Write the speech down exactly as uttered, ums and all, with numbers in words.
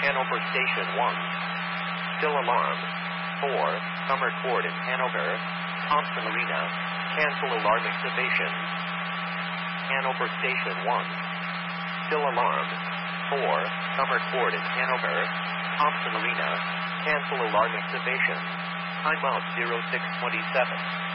Hanover Station one. Still alarm. four. Summer Court in Hanover. Thompson Arena. Cancel alarm activation. Hanover Station one. Still alarm. four. Summer Court in Hanover. Thompson Arena. Cancel alarm activation. Timeout zero six twenty-seven.